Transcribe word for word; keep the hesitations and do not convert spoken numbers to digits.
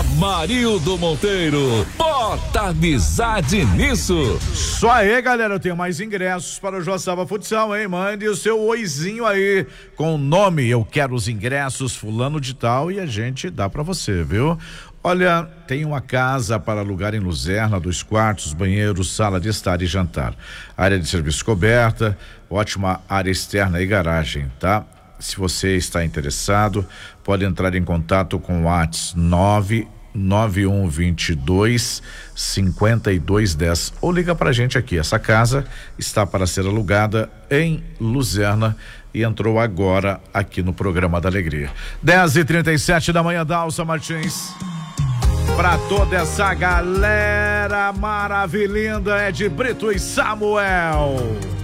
Amarildo Monteiro, bota amizade nisso. Só aí, galera, eu tenho mais ingressos para o Joaçaba Futsal, hein? Mande o seu oizinho aí com o nome, eu quero os ingressos fulano de tal e a gente dá para você, viu? Olha, tem uma casa para alugar em Luzerna, dois quartos, banheiros, sala de estar e jantar, área de serviço coberta, ótima área externa e garagem, tá? Se você está interessado, pode entrar em contato com o WhatsApp nove nove um dois dois cinquenta e dois dez ou liga pra gente aqui. Essa casa está para ser alugada em Luzerna e entrou agora aqui no programa da Alegria. dez e trinta e sete da manhã, Dalsa Martins. Pra toda essa galera maravilhosa é de Brito e Samuel.